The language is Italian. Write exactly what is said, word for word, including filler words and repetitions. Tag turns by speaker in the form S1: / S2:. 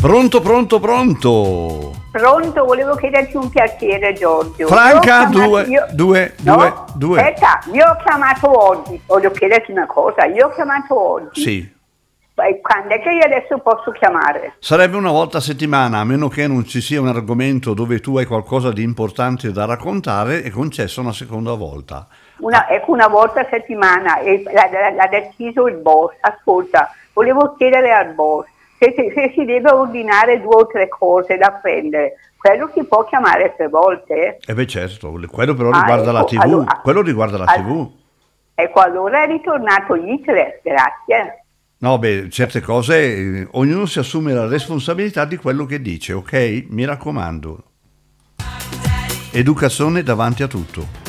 S1: Pronto, pronto, pronto.
S2: Pronto, volevo chiederti un piacere, Giorgio.
S1: Franca,
S2: chiamato,
S1: due,
S2: io...
S1: due,
S2: no?
S1: due, due.
S2: Aspetta, io ho chiamato oggi, voglio chiederti una cosa, io ho chiamato oggi.
S1: Sì.
S2: E quando è che io adesso posso chiamare?
S1: Sarebbe una volta a settimana, a meno che non ci sia un argomento dove tu hai qualcosa di importante da raccontare, è concessa una seconda volta.
S2: Una, ecco, una volta a settimana, e l'ha, l'ha deciso il boss. Ascolta, volevo chiedere al boss se, se, se si deve ordinare due o tre cose da prendere, quello si può chiamare tre volte?
S1: Eh beh certo, quello però riguarda
S2: ah,
S1: la
S2: ecco,
S1: tivù,
S2: allora,
S1: quello riguarda la
S2: allora,
S1: tivù.
S2: Ecco, allora è ritornato Hitler, grazie.
S1: No, beh, certe cose, eh, ognuno si assume la responsabilità di quello che dice, ok? Mi raccomando. Educazione davanti a tutto.